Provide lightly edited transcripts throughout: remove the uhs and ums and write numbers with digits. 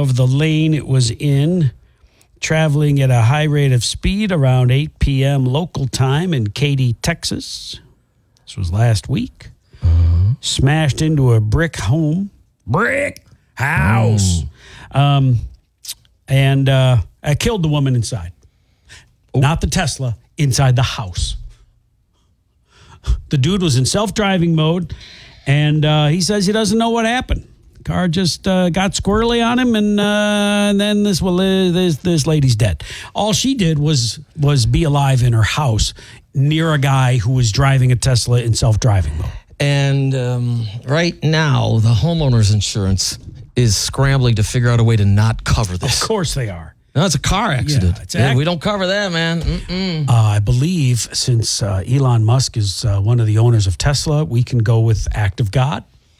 of the lane it was in, traveling at a high rate of speed around 8 p.m. local time in Katy, Texas. This was last week. Smashed into a brick house. And I killed the woman inside. Not the Tesla, inside the house. The dude was in self-driving mode, and he says he doesn't know what happened. The car just got squirrely on him, and then this lady's dead. All she did was be alive in her house near a guy who was driving a Tesla in self-driving mode. And right now, the homeowner's insurance is scrambling to figure out a way to not cover this. Of course they are. No, it's a car accident. We don't cover that, man. I believe since Elon Musk is one of the owners of Tesla, we can go with act of God.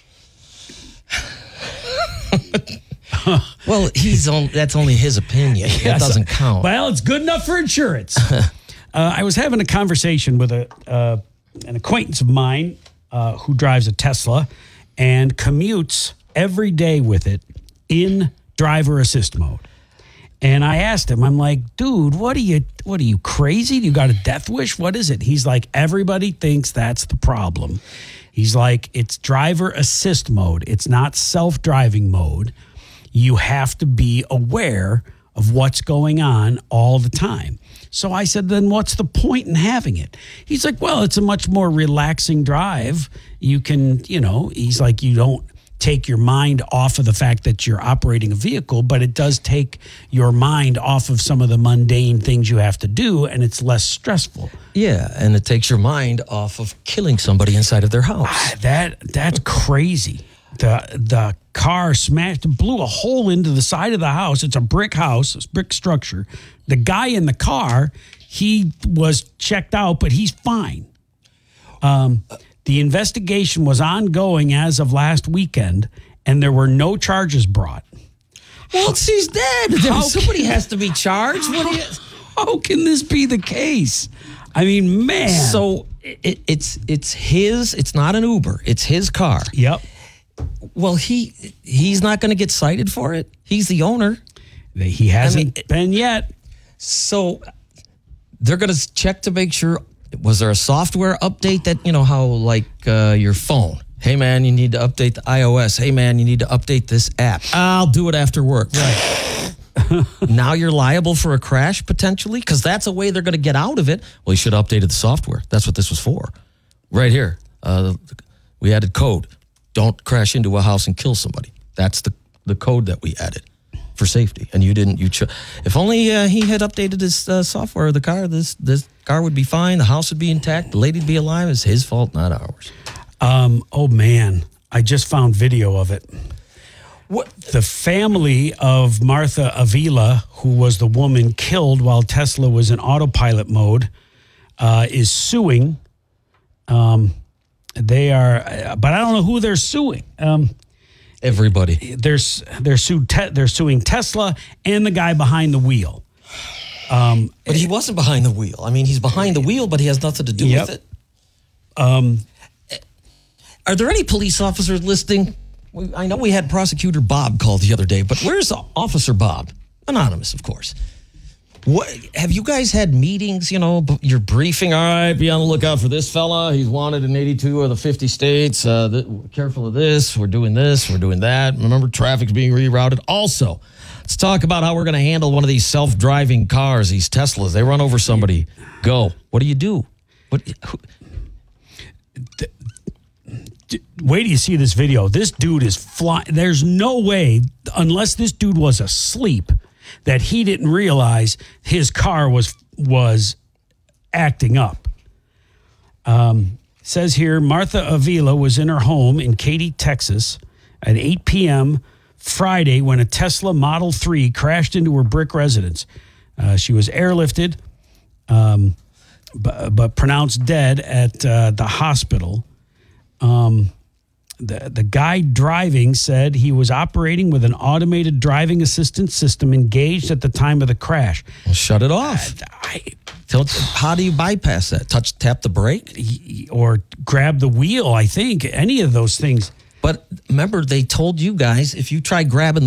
Well, that's only his opinion. That doesn't count. Well, it's good enough for insurance. I was having a conversation with an acquaintance of mine who drives a Tesla and commutes every day with it in driver assist mode. And I asked him, I'm like, dude, what are you crazy? You got a death wish? What is it? He's like, everybody thinks that's the problem. He's like, it's driver assist mode. It's not self-driving mode. You have to be aware of what's going on all the time. So I said, then what's the point in having it? He's like, well, it's a much more relaxing drive. You can, he's like, you don't take your mind off of the fact that you're operating a vehicle, but it does take your mind off of some of the mundane things you have to do, and it's less stressful. Yeah, and it takes your mind off of killing somebody inside of their house. That's crazy. The car blew a hole into the side of the house. It's a brick house, it's a brick structure. The guy in the car, he was checked out, but he's fine. The investigation was ongoing as of last weekend, and there were no charges brought. Well, she's dead. Somebody has to be charged. How can this be the case? I mean, man. So it's his. It's not an Uber. It's his car. Yep. Well, he's not going to get cited for it. He's the owner. He hasn't been yet. So they're going to check to make sure. Was there a software update that, how like your phone? Hey, man, you need to update the iOS. Hey, man, you need to update this app. I'll do it after work. Right. Now you're liable for a crash potentially because that's a way they're going to get out of it. Well, you should have updated the software. That's what this was for. Right here. We added code. Don't crash into a house and kill somebody. That's the code that we added for safety. And you didn't. If only he had updated his software of the car, this car would be fine. The house would be intact. The lady'd be alive. It's his fault, not ours. Oh, man. I just found video of it. What? The family of Martha Avila, who was the woman killed while Tesla was in autopilot mode, is suing. They are, but I don't know who they're suing. Everybody. They're suing Tesla and the guy behind the wheel. But he wasn't behind the wheel. I mean, he's behind the wheel, but he has nothing to do with it. Are there any police officers listening? I know we had Prosecutor Bob call the other day, but where's Officer Bob? Anonymous, of course. What have you guys had meetings, you're briefing, all right, be on the lookout for this fella. He's wanted in 82 of the 50 states. Careful of this. We're doing this. We're doing that. Remember, traffic's being rerouted. Also, let's talk about how we're going to handle one of these self-driving cars, these Teslas. They run over somebody. Go. What do you do? Wait till you see this video. This dude is flying. There's no way, unless this dude was asleep, that he didn't realize his car was acting up. Says here, Martha Avila was in her home in Katy, Texas at 8 p.m. Friday when a Tesla Model 3 crashed into her brick residence. She was airlifted, but pronounced dead at the hospital. The guy driving said he was operating with an automated driving assistance system engaged at the time of the crash. Well, shut it off. How do you bypass that? Tap the brake? Or grab the wheel, I think. Any of those things. But remember, they told you guys, if you try grabbing